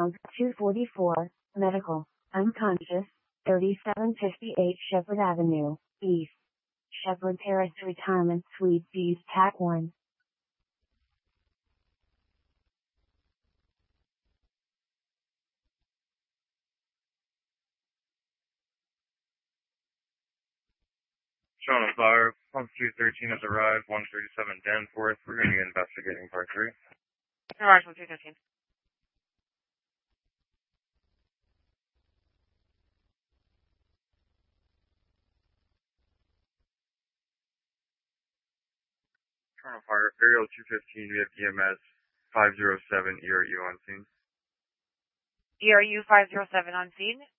Pump 244, medical, unconscious, 3758 Shepherd Avenue, East. Shepherd Terrace Retirement Suite B's TAC 1. Showing a fire. Pump 213 has arrived. 137 Danforth. We're going to be investigating part 3. Garage 1213. Showing a fire. Aerial 215. We have EMS 507 ERU on scene. ERU 507 on scene.